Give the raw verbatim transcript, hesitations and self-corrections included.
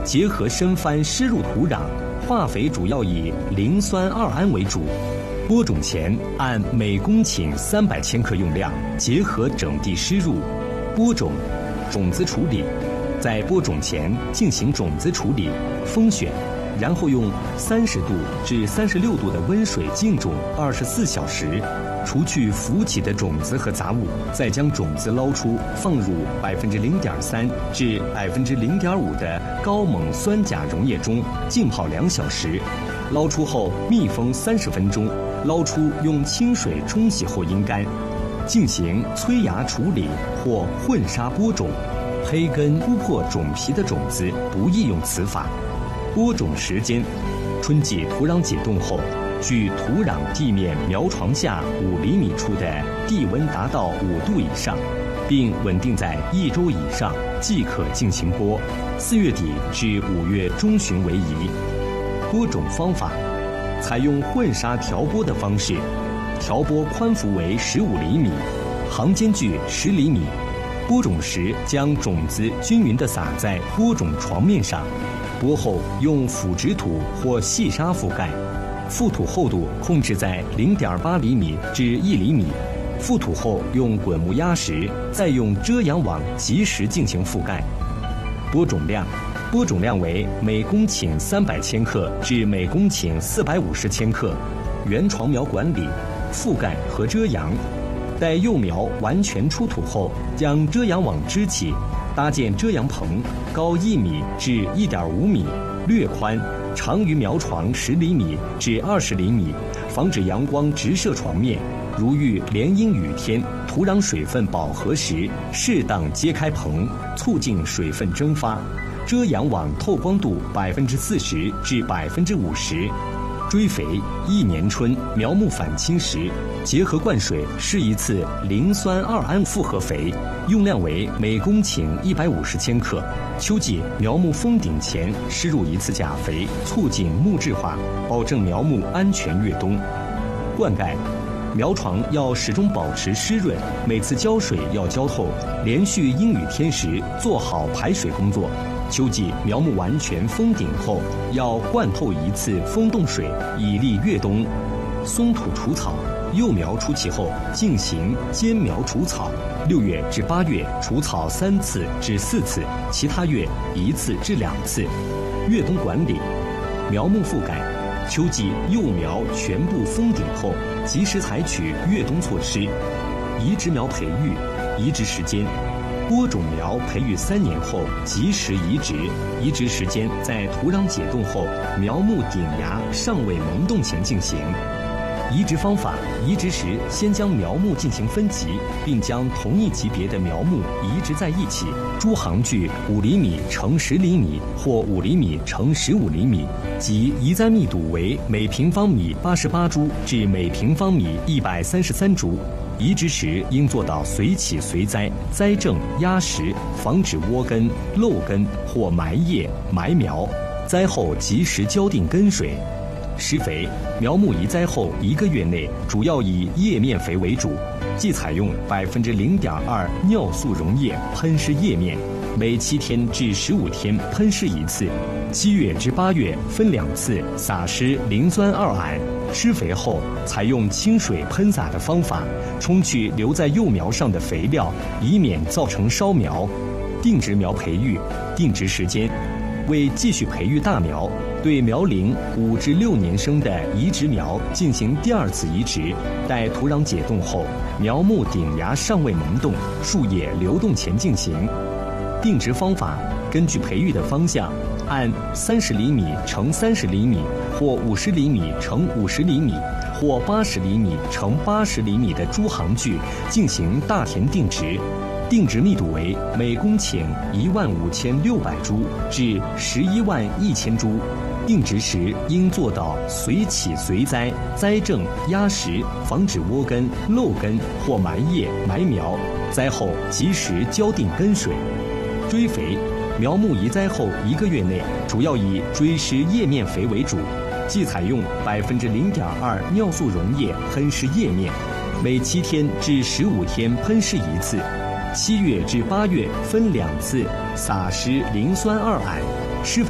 结合深翻湿入土壤，化肥主要以磷酸二铵为主。播种前按每公顷三百千克用量，结合整地施入。播种、种子处理，在播种前进行种子处理、封选，然后用三十度至三十六度的温水浸种二十四小时，除去浮起的种子和杂物，再将种子捞出，放入百分之零点三至百分之零点五的高锰酸钾溶液中浸泡两小时。捞出后密封三十分钟，捞出用清水冲洗后阴干，进行催芽处理或混沙播种。黑根突破种皮的种子不宜用此法。播种时间：春季土壤解冻后，距土壤地面苗床下五厘米处的地温达到五度以上，并稳定在一周以上，即可进行播。四月底至五月中旬为宜。播种方法：采用混沙调播的方式，调播宽幅为十五厘米，行间距十厘米。播种时将种子均匀地撒在播种床面上，播后用腐殖土或细沙覆盖，覆土厚度控制在零点八厘米至一厘米。覆土后用滚木压实，再用遮阳网及时进行覆盖。播种量：播种量为每公顷三百千克至每公顷四百五十千克。原床苗管理、覆盖和遮阳。待幼苗完全出土后，将遮阳网支起，搭建遮阳棚，高一米至一点五米，略宽，长于苗床十厘米至二十厘米，防止阳光直射床面。如遇连阴雨天，土壤水分饱和时，适当揭开棚，促进水分蒸发。遮阳网透光度百分之四十至百分之五十。追肥：一年春苗木返青时，结合灌水施一次磷酸二铵复合肥，用量为每公顷一百五十千克。秋季苗木封顶前施入一次钾肥，促进木质化，保证苗木安全越冬。灌溉：苗床要始终保持湿润，每次浇水要浇透，连续阴雨天时做好排水工作。秋季苗木完全封顶后，要灌透一次风冻水，以利越冬。松土除草：幼苗出畦后进行间苗除草，六月至八月除草三次至四次，其他月一次至两次。越冬管理：苗木覆盖：秋季幼苗全部封顶后，及时采取越冬措施。移植苗培育：移植时间：播种苗培育三年后及时移植，移植时间在土壤解冻后，苗木顶芽尚未萌动前进行。移植方法：移植时先将苗木进行分级，并将同一级别的苗木移植在一起，株行距五厘米乘十厘米或五厘米乘十五厘米，即移栽密度为每平方米八十八株至每平方米一百三十三株。移植时应做到随起随栽，栽正压实，防止窝根、漏根或埋叶、埋苗。栽后及时浇定根水。施肥：苗木移栽后一个月内，主要以叶面肥为主，即采用百分之零点二尿素溶液喷施叶面，每七天至十五天喷施一次。七月至八月分两次撒施磷酸二铵。施肥后，采用清水喷洒的方法，冲去留在幼苗上的肥料，以免造成烧苗。定植苗培育：定植时间：为继续培育大苗，对苗龄五至六年生的移植苗进行第二次移植。待土壤解冻后，苗木顶芽尚未萌动，树叶流动前进行。定植方法：根据培育的方向，按三十厘米乘三十厘米，或五十厘米乘五十厘米，或八十厘米乘八十厘米的株行距进行大田定植。定植密度为每公顷一万五千六百株至十一万一千株。定植时应做到随起随栽，栽正压实，防止窝根、漏根或埋叶、埋苗。栽后及时浇定根水。追肥：苗木移栽后一个月内，主要以追施叶面肥为主，即采用百分之零点二尿素溶液喷施叶面，每七天至十五天喷施一次。七月至八月分两次撒施磷酸二铵。